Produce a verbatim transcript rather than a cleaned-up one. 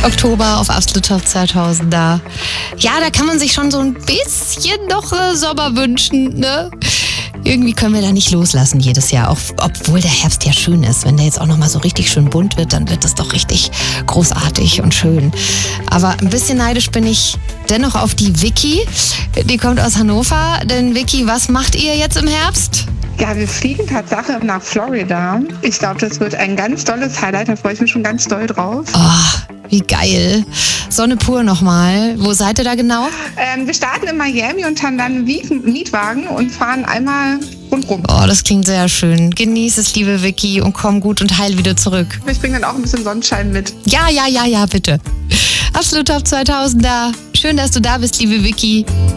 Oktober auf Absolut Top zweitausender. Ja, da kann man sich schon so ein bisschen noch äh, Sommer wünschen, ne? Irgendwie können wir da nicht loslassen jedes Jahr, auch obwohl der Herbst ja schön ist. Wenn der jetzt auch nochmal so richtig schön bunt wird, dann wird es doch richtig großartig und schön. Aber ein bisschen neidisch bin ich dennoch auf die Vicky. Die kommt aus Hannover. Denn Vicky, was macht ihr jetzt im Herbst? Ja, wir fliegen Tatsache nach Florida. Ich glaube, das wird ein ganz tolles Highlight. Da freue ich mich schon ganz doll drauf. Oh, wie geil. Sonne pur nochmal. Wo seid ihr da genau? Ähm, wir starten in Miami und haben dann einen Mietwagen und fahren einmal rundrum. Oh, das klingt sehr schön. Genieß es, liebe Vicky, und komm gut und heil wieder zurück. Ich bringe dann auch ein bisschen Sonnenschein mit. Ja, ja, ja, ja, bitte. Absolut Top zweitausender. Schön, dass du da bist, liebe Vicky.